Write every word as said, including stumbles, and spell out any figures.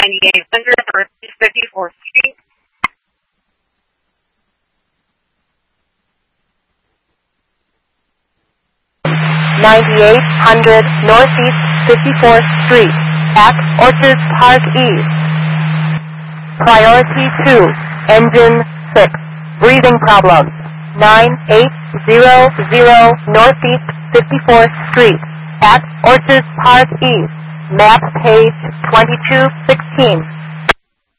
ninety-eight hundred Northeast fifty-fourth Street. ninety-eight hundred Northeast fifty-fourth Street at Orchard Park East. Priority two, engine six, breathing problems. nine eight zero zero Northeast fifty-fourth Street at Orchard Park East. Map page twenty-two sixteen.